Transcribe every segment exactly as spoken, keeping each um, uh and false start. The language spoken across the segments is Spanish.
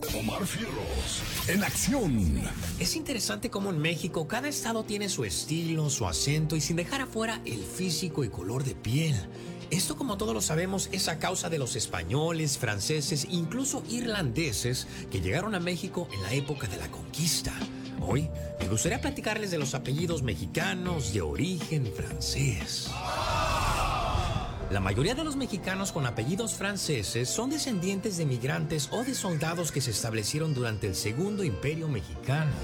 Omar Fierros, en acción. Es interesante cómo en México cada estado tiene su estilo, su acento y sin dejar afuera el físico y color de piel. Esto, como todos lo sabemos, es a causa de los españoles, franceses, incluso irlandeses que llegaron a México en la época de la conquista. Hoy me gustaría platicarles de los apellidos mexicanos de origen francés. La mayoría de los mexicanos con apellidos franceses son descendientes de migrantes o de soldados que se establecieron durante el Segundo Imperio Mexicano.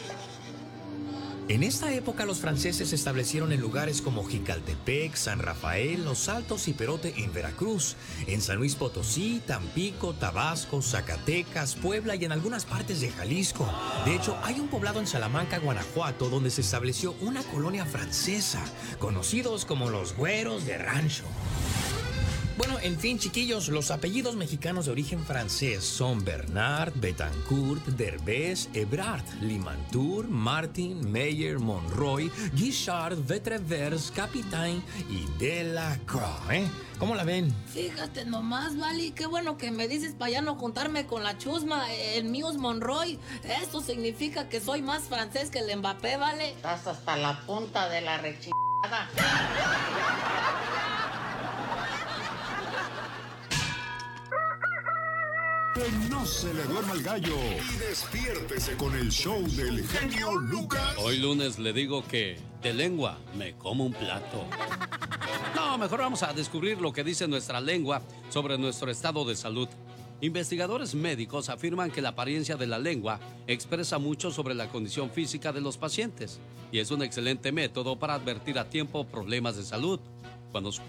En esta época los franceses se establecieron en lugares como Jicaltepec, San Rafael, Los Altos y Perote en Veracruz, en San Luis Potosí, Tampico, Tabasco, Zacatecas, Puebla y en algunas partes de Jalisco. De hecho, hay un poblado en Salamanca, Guanajuato, donde se estableció una colonia francesa, conocidos como los Güeros de Rancho. Bueno, en fin, chiquillos, los apellidos mexicanos de origen francés son Bernard, Betancourt, Derbez, Ebrard, Limantour, Martin, Meyer, Monroy, Guichard, Vetrevers, Capitaine y Delacroix, ¿eh? ¿Cómo la ven? Fíjate nomás, Vali, qué bueno que me dices para ya no juntarme con la chusma. El mío es Monroy. Esto significa que soy más francés que el Mbappé, ¿vale? Estás hasta la punta de la rechingada. Que no se le duerma el gallo. Y despiértese con el show del genio Lucas. Hoy lunes le digo que de lengua me como un plato. No, mejor vamos a descubrir lo que dice nuestra lengua sobre nuestro estado de salud. Investigadores médicos afirman que la apariencia de la lengua expresa mucho sobre la condición física de los pacientes y es un excelente método para advertir a tiempo problemas de salud. Cuando